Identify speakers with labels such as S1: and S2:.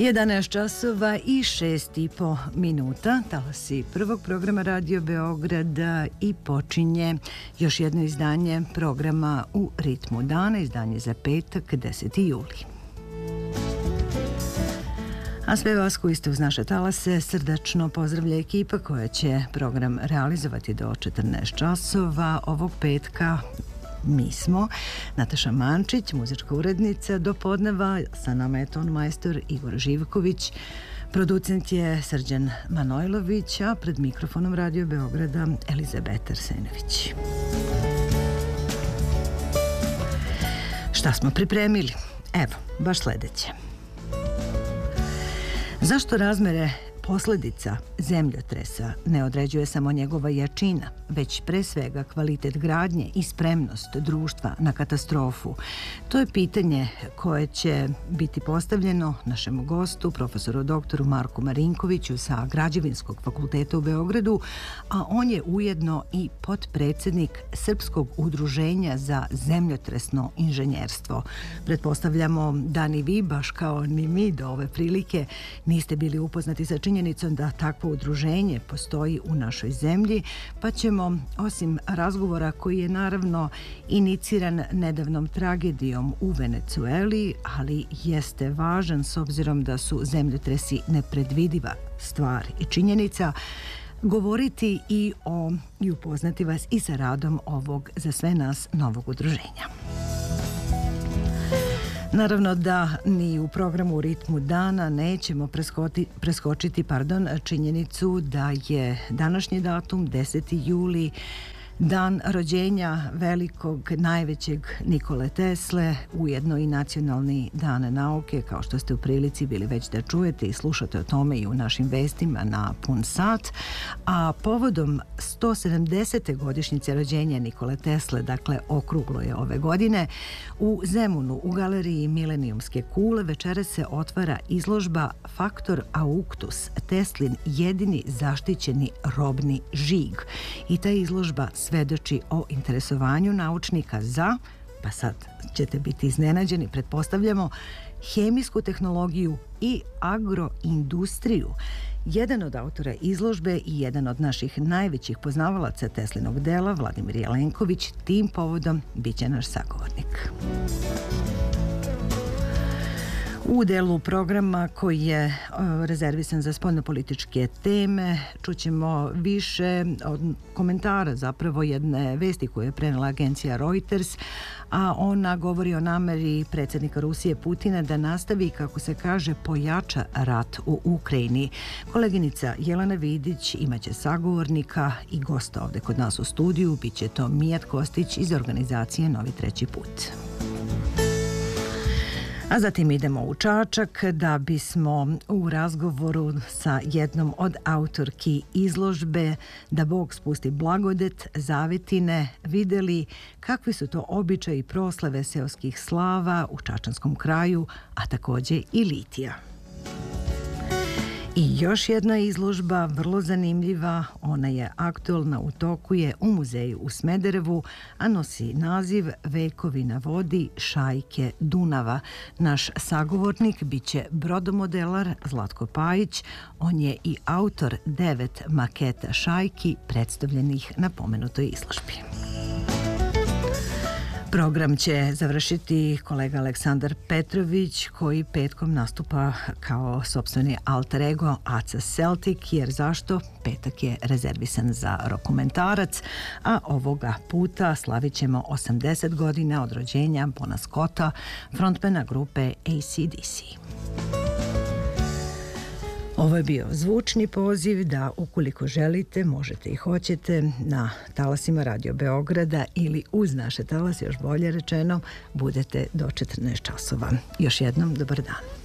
S1: 11 časova i 6,5 minuta, talasi prvog programa Radio Beograda i počinje još jedno izdanje programa U ritmu dana, izdanje za petak, 10. juli. A sve vas koji ste uz naše talase srdačno pozdravlja ekipa koja će program realizovati do 14 časova ovog petka. Mi smo Nataša Mančić, muzička urednica, do podneva sa nama je ton majstor Igor Živković, producent je Srđan Manojlović, a pred mikrofonom Radio Beograda Elizabeta Arsenović. Šta smo pripremili? Evo, baš sledeće. Zašto razmere posledica zemljotresa ne određuje samo njegova jačina, već pre svega kvalitet gradnje i spremnost društva na katastrofu? To je pitanje koje će biti postavljeno našem gostu, profesoru doktoru Marku Marinkoviću sa Građevinskog fakulteta u Beogradu, a on je ujedno i potpredsednik Srpskog udruženja za zemljotresno inženjerstvo. Pretpostavljamo da ni vi, baš kao ni mi do ove prilike, niste bili upoznati sa činjenicom da takvo udruženje postoji u našoj zemlji, pa ćemo, osim razgovora koji je naravno iniciran nedavnom tragedijom u Venecueli, ali jeste važan s obzirom da su zemljotresi nepredvidiva stvar i činjenica, govoriti i upoznati vas i sa radom ovog za sve nas novog udruženja. Naravno da ni u programu U ritmu dana nećemo preskočiti činjenicu da je današnji datum 10. juli dan rođenja velikog, najvećeg Nikole Tesle, ujedno i nacionalni dan nauke, kao što ste u prilici bili već da čujete i slušate o tome i u našim vestima na pun sat. A povodom 170. godišnjice rođenja Nikole Tesle, dakle okruglo je ove godine, u Zemunu u galeriji Milenijumske kule večeras se otvara izložba Faktor Auctus, Teslin jedini zaštićeni robni žig. I ta izložba svedoči o interesovanju naučnika za, pa sad ćete biti iznenađeni, pretpostavljamo, hemijsku tehnologiju i agroindustriju. Jedan od autora izložbe i jedan od naših najvećih poznavalaca Teslinog dela, Vladimir Jelenković, tim povodom bit će naš sagovornik. U delu programa koji je rezervisan za spoljnopolitičke teme čućemo više od komentara, zapravo jedne vesti koje je prenela agencija Reuters, a ona govori o nameri predsjednika Rusije Putina da nastavi, kako se kaže, pojača rat u Ukrajini. Koleginica Jelena Vidić imaće sagovornika i gosta ovde kod nas u studiju, bit će to Mijat Kostić iz organizacije Novi treći put. A zatim idemo u Čačak da bismo u razgovoru sa jednom od autorki izložbe Da Bog spusti blagodet, Zavetine, videli kakvi su to običaji i proslave seoskih slava u Čačanskom kraju, a takođe i litija. I još jedna izložba, vrlo zanimljiva, ona je aktualna, u toku je u muzeju u Smederevu, a nosi naziv Vekovi na vodi, šajke Dunava. Naš sagovornik biće brodomodelar Zlatko Pajić, on je i autor 9 maketa šajki predstavljenih na pomenutoj izložbi. Program će završiti kolega Aleksandar Petrović, koji petkom nastupa kao sopstveni alter ego Aca Celtic, jer zašto? Petak je rezervisan za rokomentarac, a ovoga puta slavit ćemo 80 godina od rođenja Bona Scotta, frontmana grupe AC/DC. Ovo je bio zvučni poziv da ukoliko želite, možete i hoćete, na talasima Radio Beograda ili uz naše talase, još bolje rečeno, budete do 14 časova. Još jednom, dobar dan.